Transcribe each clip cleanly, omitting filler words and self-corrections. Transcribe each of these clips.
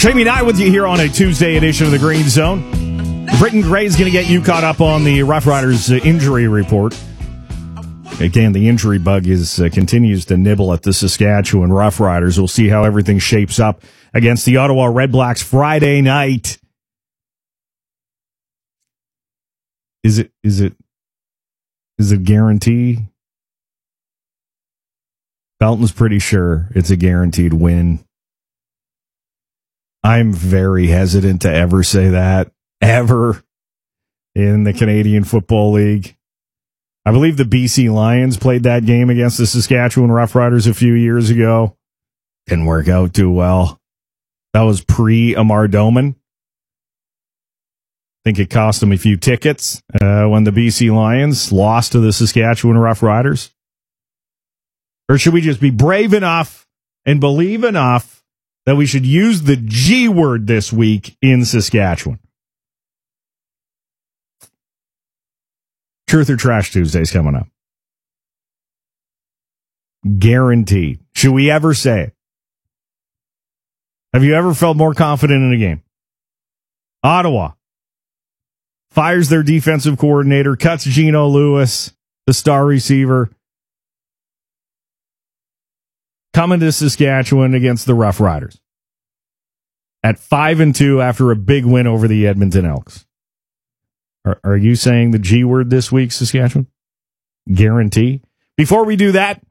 Jamie Nye with you here on a Tuesday edition of the Green Zone. Britton Gray is going to get you caught up on the Rough Riders injury report. Again, the injury bug continues to nibble at the Saskatchewan Rough Riders. We'll see how everything shapes up against the Ottawa Redblacks Friday night. Is it guarantee? Belton's pretty sure it's a guaranteed win. I'm very hesitant to ever say that, ever, in the Canadian Football League. I believe the BC Lions played that game against the Saskatchewan Rough Riders a few years ago. Didn't work out too well. That was pre-Amar Doman. I think it cost them a few tickets when the BC Lions lost to the Saskatchewan Rough Riders. Or should we just be brave enough and believe enough that we should use the G word this week in Saskatchewan? Truth or Trash Tuesday's coming up. Guaranteed. Should we ever say it? Have you ever felt more confident in a game? Ottawa fires their defensive coordinator, cuts Geno Lewis, the star receiver, coming to Saskatchewan against the Rough Riders at 5-2 after a big win over the Edmonton Elks. Are you saying the G word this week, Saskatchewan? Guarantee? Before we do that,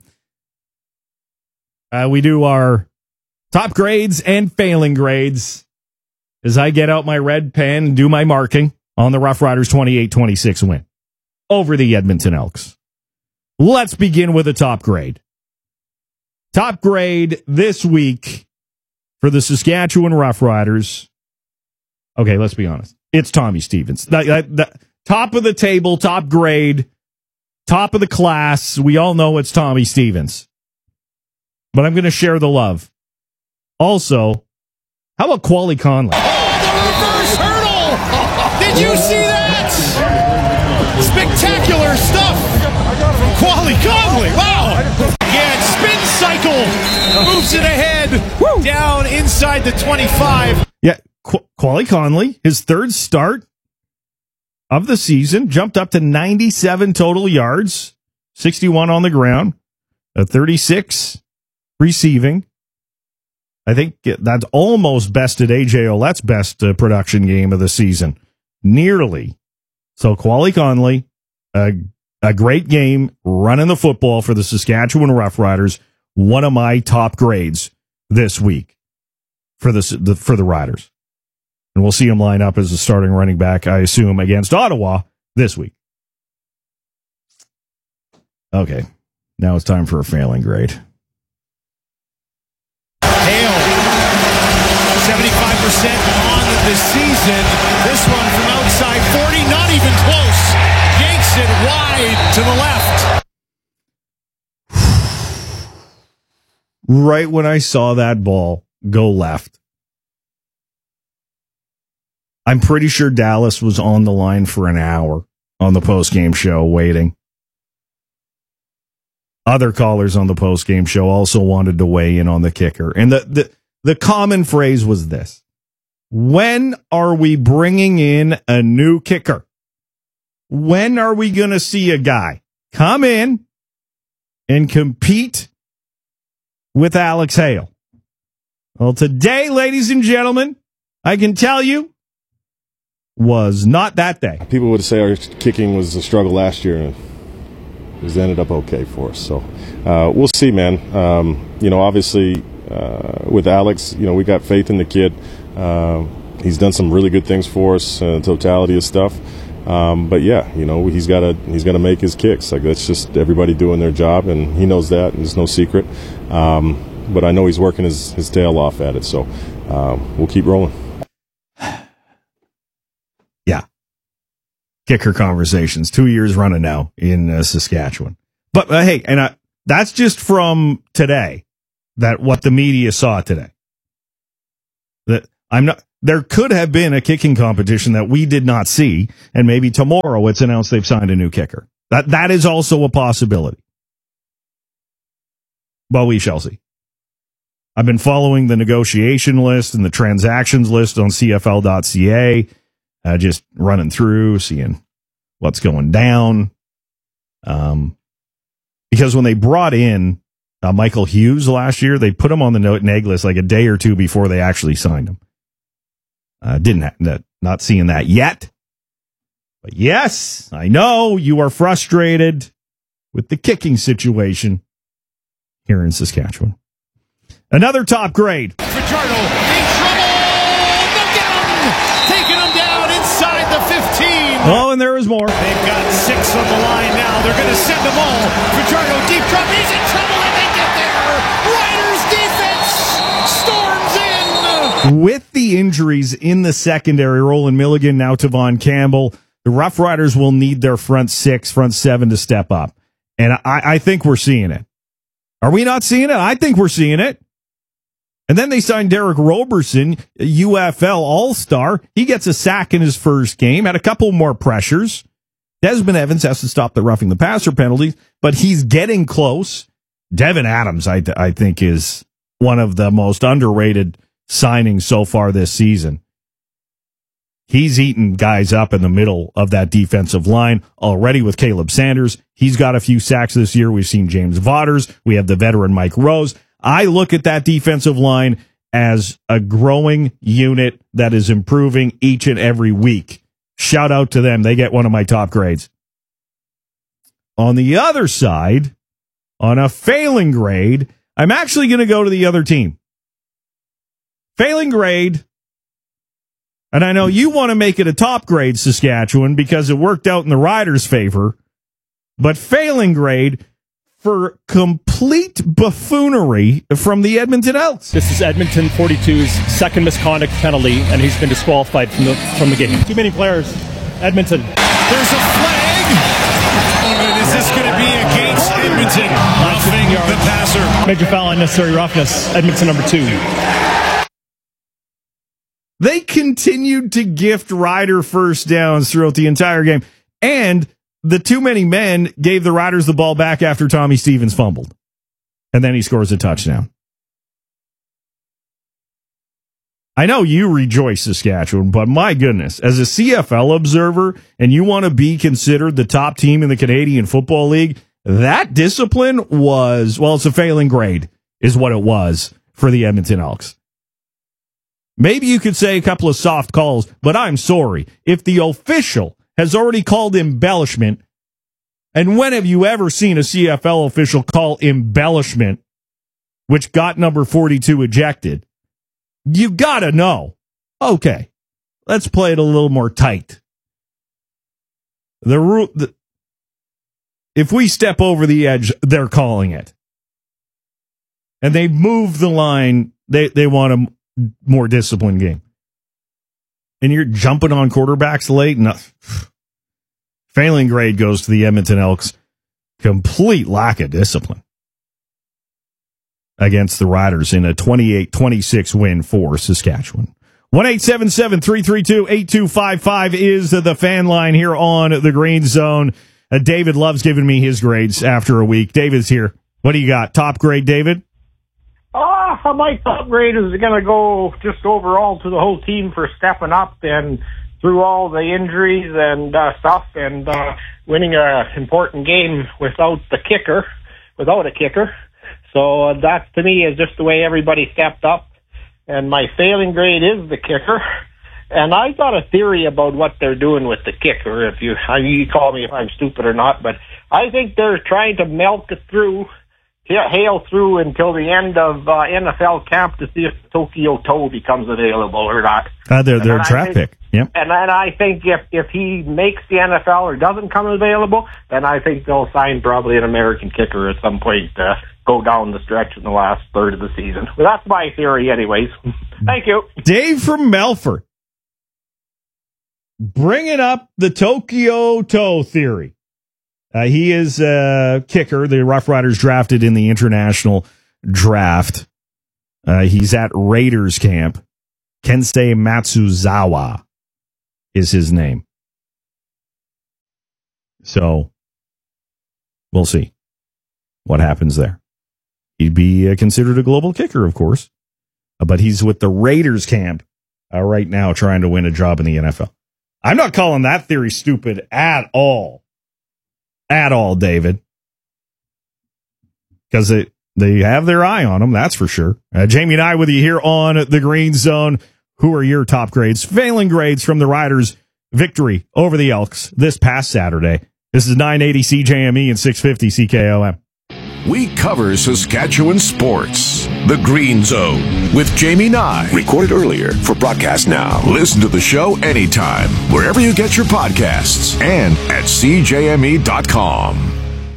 we do our top grades and failing grades as I get out my red pen and do my marking on the Rough Riders 28-26 win over the Edmonton Elks. Let's begin with a top grade. Top grade this week for the Saskatchewan Rough Riders. Okay, let's be honest. It's Tommy Stevens. Top of the table, top grade, top of the class. We all know it's Tommy Stevens. But I'm going to share the love. Also, how about Quali Conley? Oh, the reverse hurdle! Did you see that? Spectacular stuff from Quali Conley. Wow! Again, spin cycle. Moves it ahead. Woo. Down inside the 25. Yeah, Quali Conley, his third start of the season, jumped up to 97 total yards, 61 on the ground, 36 receiving. I think that's almost bested AJ Ouellette's best production game of the season. Nearly. So Quali Conley, a great game running the football for the Saskatchewan Rough Riders. One of my top grades this week for the Riders. And we'll see him line up as a starting running back, I assume, against Ottawa this week. Okay, now it's time for a failing grade. Hale, 75% on the season. This one from outside 40, not even close. Yanks it wide to the left. Right when I saw that ball go left, I'm pretty sure Dallas was on the line for an hour on the postgame show waiting. Other callers on the postgame show also wanted to weigh in on the kicker. And the common phrase was this: when are we bringing in a new kicker? When are we going to see a guy come in and compete with Alex Hale? Well, today, ladies and gentlemen, I can tell you, was not that day. People would say our kicking was a struggle last year, and it ended up okay for us. So we'll see, man. Obviously, with Alex, we got faith in the kid. He's done some really good things for us, totality of stuff. But yeah, he's got to make his kicks. Like, that's just everybody doing their job, and he knows that, and it's no secret. But I know he's working his tail off at it. So we'll keep rolling. Yeah. Kicker conversations, 2 years running now in Saskatchewan. But hey, and that's just from today. What the media saw today. There could have been a kicking competition that we did not see, and maybe tomorrow it's announced they've signed a new kicker. That is also a possibility. But we shall see. I've been following the negotiation list and the transactions list on CFL.ca, just running through, seeing what's going down. Because when they brought in Michael Hughes last year, they put him on the neg list like a day or two before they actually signed him. Not seeing that yet. But yes, I know you are frustrated with the kicking situation here in Saskatchewan. Another top grade. Fajardo in trouble. They'll get him. Taking him down inside the 15. Oh, and there is more. They've got 6 on the line now. They're going to send them all. Fajardo deep drop. He's in trouble and they get there. Riders defense storms in. With the injuries in the secondary, Roland Milligan, now Tavon Campbell, the Rough Riders will need their front 6, front 7 to step up. And I think we're seeing it. Are we not seeing it? I think we're seeing it. And then they signed Derek Roberson, UFL All-Star. He gets a sack in his first game, had a couple more pressures. Desmond Evans has to stop the roughing the passer penalties, but he's getting close. Devin Adams, I think, is one of the most underrated signings so far this season. He's eaten guys up in the middle of that defensive line already with Caleb Sanders. He's got a few sacks this year. We've seen James Vaughters. We have the veteran Mike Rose. I look at that defensive line as a growing unit that is improving each and every week. Shout out to them. They get one of my top grades. On the other side, on a failing grade, I'm actually going to go to the other team. Failing grade, and I know you want to make it a top grade, Saskatchewan, because it worked out in the Riders' favor, but failing grade for complete buffoonery from the Edmonton Elks. This is Edmonton 42's second misconduct penalty, and he's been disqualified from the game. Too many players. Edmonton. There's a flag. And is this going to be against Edmonton? Roughing the passer. Major foul, unnecessary roughness. Edmonton number 2. They continued to gift Rider first downs throughout the entire game, and the too many men gave the Riders the ball back after Tommy Stevens fumbled. And then he scores a touchdown. I know you rejoice, Saskatchewan, but my goodness, as a CFL observer, and you want to be considered the top team in the Canadian Football League, that discipline was, well, it's a failing grade, is what it was for the Edmonton Elks. Maybe you could say a couple of soft calls, but I'm sorry. If the official has already called embellishment, and when have you ever seen a CFL official call embellishment, which got number 42 ejected? You gotta know. Okay, let's play it a little more tight. If we step over the edge, they're calling it. And they move the line. They want a more disciplined game. And you're jumping on quarterbacks late. No. Failing grade goes to the Edmonton Elks. Complete lack of discipline against the Riders in a 28-26 win for Saskatchewan. 1-877-332-8255 is the fan line here on the Green Zone. David loves giving me his grades after a week. David's here. What do you got? Top grade, David? My top grade is going to go just overall to the whole team for stepping up and through all the injuries and stuff and winning an important game without a kicker. So that, to me, is just the way everybody stepped up. And my failing grade is the kicker. And I got a theory about what they're doing with the kicker. If you call me if I'm stupid or not, but I think they're trying to milk it through, hail through until the end of NFL camp to see if Tokyo Toe becomes available or not. They're a draft pick. Yep. And then I think if he makes the NFL or doesn't come available, then I think they'll sign probably an American kicker at some point to go down the stretch in the last third of the season. But that's my theory anyways. Thank you. Dave from Melfort, bringing up the Tokyo Toe theory. He is a kicker. The Rough Riders drafted in the international draft. He's at Raiders camp. Kensei Matsuzawa is his name. So we'll see what happens there. he'd be considered a global kicker, of course. But he's with the Raiders camp right now trying to win a job in the NFL. I'm not calling that theory stupid at all. At all, David. Because they have their eye on him, that's for sure. Jamie and I with you here on the Green Zone. Who are your top grades, failing grades from the Riders' victory over the Elks this past Saturday? This is 980 CJME and 650 CKOM. We cover Saskatchewan sports. The Green Zone with Jamie Nye. Recorded earlier for broadcast now. Listen to the show anytime, wherever you get your podcasts and at CJME.com.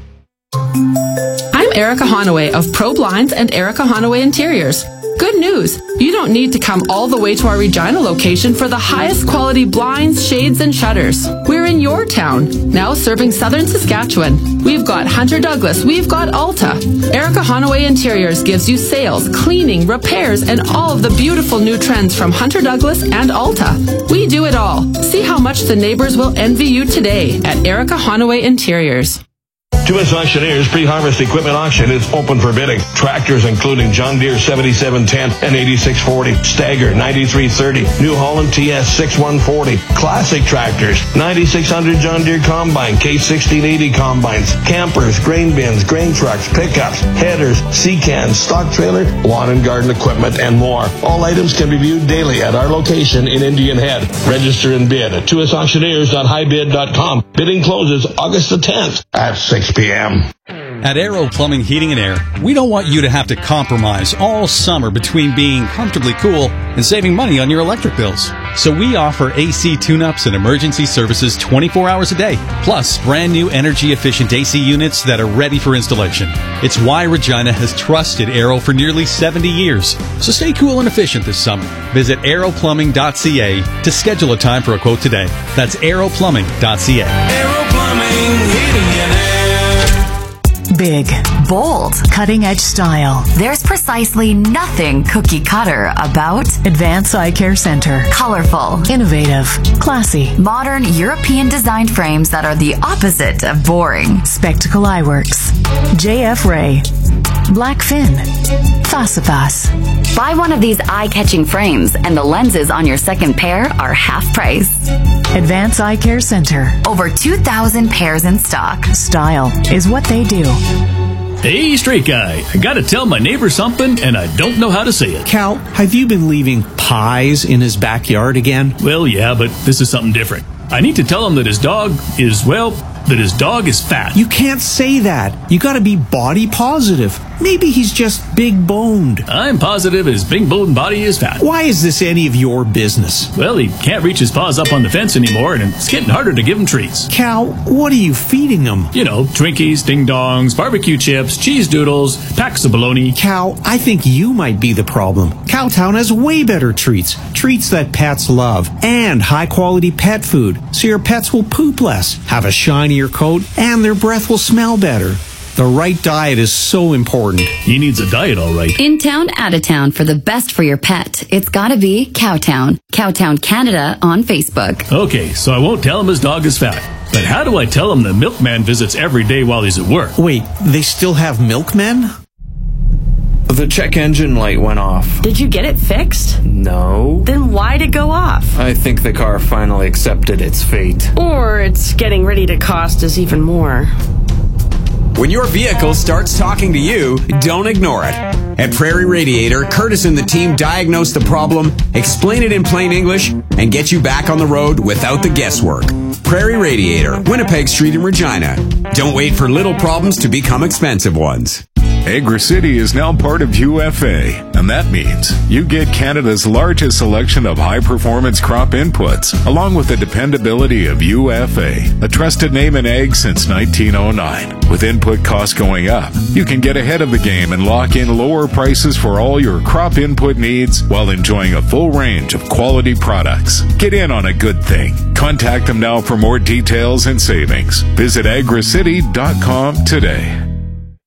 I'm Erica Honaway of Pro Blinds and Erica Honaway Interiors. Good news! You don't need to come all the way to our Regina location for the highest quality blinds, shades, and shutters. We're in your town, now serving southern Saskatchewan. We've got Hunter Douglas, we've got Alta. Erica Honaway Interiors gives you sales, cleaning, repairs, and all of the beautiful new trends from Hunter Douglas and Alta. We do it all. See how much the neighbors will envy you today at Erica Honaway Interiors. Tuas Auctioneers pre-harvest equipment auction is open for bidding. Tractors including John Deere 7710 and 8640, Stagger 9330, New Holland TS 6140, classic tractors, 9600 John Deere Combine, K1680 combines, campers, grain bins, grain trucks, pickups, headers, sea-cans, stock trailer, lawn and garden equipment, and more. All items can be viewed daily at our location in Indian Head. Register and bid at tuasauctioneers.highbid.com. Bidding closes August the 10th at 6 p.m. At Aero Plumbing, Heating, and Air, we don't want you to have to compromise all summer between being comfortably cool and saving money on your electric bills. So we offer AC tune-ups and emergency services 24 hours a day, plus brand new energy-efficient AC units that are ready for installation. It's why Regina has trusted Aero for nearly 70 years. So stay cool and efficient this summer. Visit aeroplumbing.ca to schedule a time for a quote today. That's aeroplumbing.ca. Aero Plumbing, Heating, and Air. Big, bold, cutting-edge style. There's precisely nothing cookie cutter about Advance Eye Care Center. Colorful, innovative, classy, modern European designed frames that are the opposite of boring. Spectacle Eyeworks, JF Ray, Blackfin, Facipas. Buy one of these eye-catching frames and the lenses on your second pair are half price. Advance Eye Care Center. Over 2,000 pairs in stock. Style is what they do. Hey, straight guy, I gotta tell my neighbor something, and I don't know how to say it. Cal, have you been leaving pies in his backyard again? Well, yeah, but this is something different. I need to tell him that his dog is fat. You can't say that. You gotta be body positive. Maybe he's just big boned. I'm positive his big boned body is fat. Why is this any of your business? Well, he can't reach his paws up on the fence anymore, and it's getting harder to give him treats. Cal, what are you feeding him? You know, Twinkies, Ding Dongs, barbecue chips, cheese doodles, packs of bologna. Cal, I think you might be the problem. Cowtown has way better treats. Treats that pets love. And high-quality pet food, so your pets will poop less, have a shinier coat, and their breath will smell better. The right diet is so important. He needs a diet, all right. In town, out of town, for the best for your pet, it's gotta be Cowtown. Cowtown Canada on Facebook. Okay, so I won't tell him his dog is fat. But how do I tell him the milkman visits every day while he's at work? Wait, they still have milkmen? The check engine light went off. Did you get it fixed? No. Then why'd it go off? I think the car finally accepted its fate. Or it's getting ready to cost us even more. When your vehicle starts talking to you, don't ignore it. At Prairie Radiator, Curtis and the team diagnose the problem, explain it in plain English, and get you back on the road without the guesswork. Prairie Radiator, Winnipeg Street in Regina. Don't wait for little problems to become expensive ones. Agri-City is now part of UFA, and that means you get Canada's largest selection of high-performance crop inputs, along with the dependability of UFA, a trusted name in ag since 1909. With input costs going up, you can get ahead of the game and lock in lower prices for all your crop input needs while enjoying a full range of quality products. Get in on a good thing. Contact them now for more details and savings. Visit agricity.com today.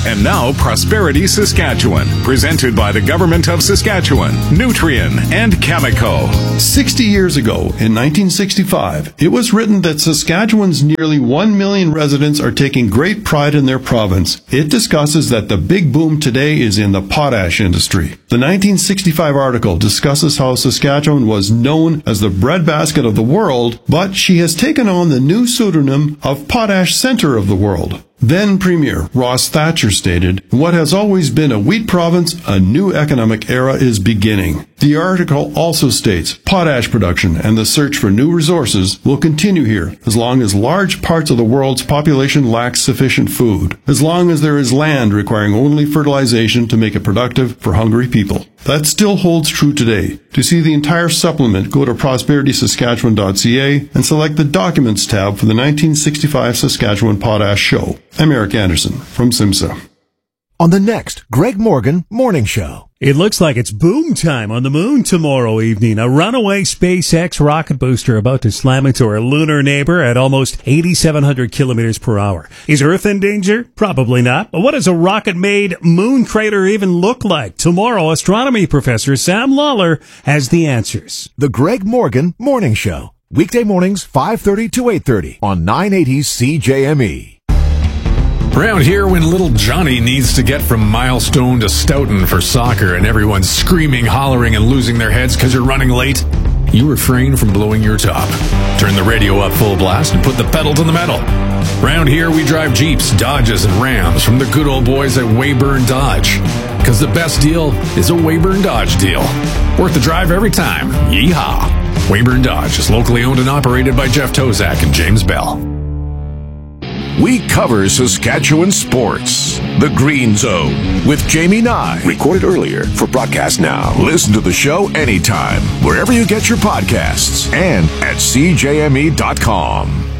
And now, Prosperity Saskatchewan, presented by the Government of Saskatchewan, Nutrien, and Cameco. 60 years ago, in 1965, it was written that Saskatchewan's nearly 1 million residents are taking great pride in their province. It discusses that the big boom today is in the potash industry. The 1965 article discusses how Saskatchewan was known as the breadbasket of the world, but she has taken on the new pseudonym of Potash Center of the World. Then Premier Ross Thatcher stated, "What has always been a wheat province, a new economic era is beginning." The article also states, potash production and the search for new resources will continue here as long as large parts of the world's population lacks sufficient food, as long as there is land requiring only fertilization to make it productive for hungry people. That still holds true today. To see the entire supplement, go to prosperitysaskatchewan.ca and select the Documents tab for the 1965 Saskatchewan Potash Show. I'm Eric Anderson from SIMSA. On the next Greg Morgan Morning Show. It looks like it's boom time on the moon tomorrow evening. A runaway SpaceX rocket booster about to slam into our lunar neighbor at almost 8,700 kilometers per hour. Is Earth in danger? Probably not. But what does a rocket-made moon crater even look like? Tomorrow, astronomy professor Sam Lawler has the answers. The Greg Morgan Morning Show. Weekday mornings, 5:30 to 8:30 on 980 CJME. Around here, when little Johnny needs to get from Milestone to Stoughton for soccer and everyone's screaming, hollering, and losing their heads because you're running late, you refrain from blowing your top. Turn the radio up full blast and put the pedal to the metal. Around here, we drive Jeeps, Dodges, and Rams from the good old boys at Weyburn Dodge. Because the best deal is a Weyburn Dodge deal. Worth the drive every time. Yeehaw! Weyburn Dodge is locally owned and operated by Jeff Tozak and James Bell. We cover Saskatchewan sports. The Green Zone with Jamie Nye. Recorded earlier for broadcast now. Listen to the show anytime, wherever you get your podcasts and at CJME.com.